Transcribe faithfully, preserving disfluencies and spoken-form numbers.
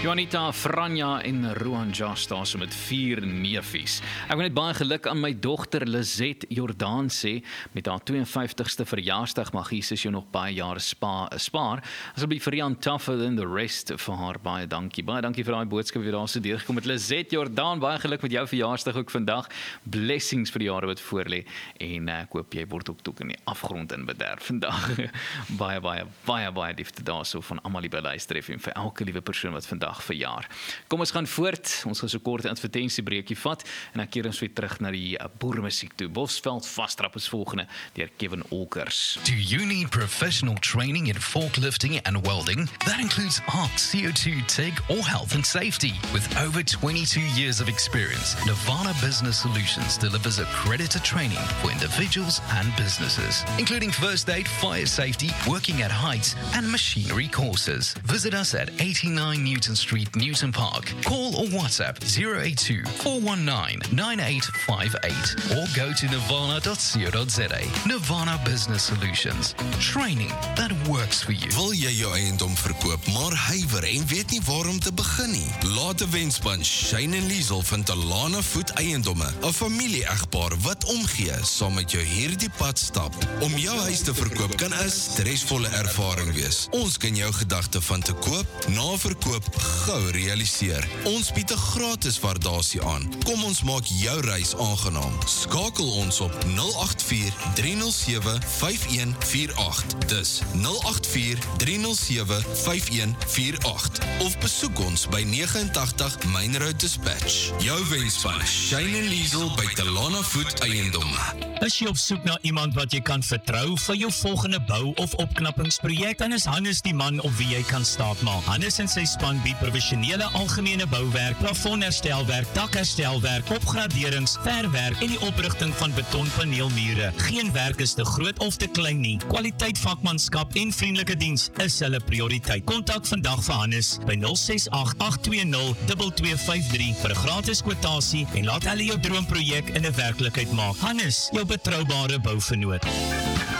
Juanita, Franja en Roan Josh daar so met vier neefies. Ek wil net baie geluk aan my dogter Lizette Jordaan sê, met haar twee en vyftigste verjaarsdag mag Jesus jou nog baie jare spa, spaar. Asseblief vir Jan tougher than the rest vir haar, baie dankie. Baie dankie vir daai boodskap wat daar so deurgekom het. Lizette Jordaan, baie geluk met jou verjaarsdag ook vandag. Blessings vir die jare wat voorlê en ek uh, hoop jy word ook toe in die afgrond in bederf vandag. baie, baie, baie, baie liefde daar so van almal die beluister en vir elke liewe persoon wat vandag verjaar. Kom ons gaan voort, ons gaan so kort 'n advertensiebreekie vat en dan keer ons weer terug na die uh, boermusiek toe. Bosveld Vastrap is volgende deur Kevin Olkers. Do you need professional training in forklifting and welding? That includes arc, C O two, TIG or health and safety. With over twenty-two years of experience, Nirvana Business Solutions delivers accredited training for individuals and businesses, including first aid, fire safety, working at heights and machinery courses. Visit us at eighty-nine Newton Street, Newton Park. Call or WhatsApp zero eight two, four one nine, nine eight five eight or go to nirvana dot co dot za. Nirvana Business Solutions. Training that works for you. Wil jy jou eiendom verkoop, maar huiwer en weet nie waar om te begin nie? Laat 'n wenspan Shane en Liesel van Talana Voet Eiendomme, 'n familie-egpaar wat omgee saam met jou hierdie pad stap. Om jou huis te verkoop kan 'n stresvolle ervaring wees. Ons kan jou gedagte van te koop, na verkoop gou realiseer. Ons bied 'n gratis waardasie aan. Kom ons maak jou reis aangenaam. Skakel ons op nul agt vier, drie nul sewe, vyf een vier agt. Dis nul agt vier, drie nul sewe, vyf een vier agt. Of besoek ons by negenentagtig Main Road Dispatch. Jou wenspan Shane en Liesel by Talana Voet Eiendomme. Is jy op soek na iemand wat jy kan vertrou vir jou volgende bou- of opknappingsprojek, dan is Hannes die man op wie jy kan staatmaak. Hannes en sy span bied professionele algemene bouwerk, plafonherstelwerk, dakherstelwerk, opgraderings, verwerk en die oprigting van betonpaneelmure. Geen werk is te groot of te klein nie. Kwaliteit, vakmanskap en vriendelike diens is hulle prioriteit. Kontak vandag vir Hannes by nul ses agt, agt twee nul, twee twee vyf drie vir 'n gratis kwotasie en laat hulle jou droomprojek in 'n werklikheid maak. Hannes, jou betroubare bouvernoot.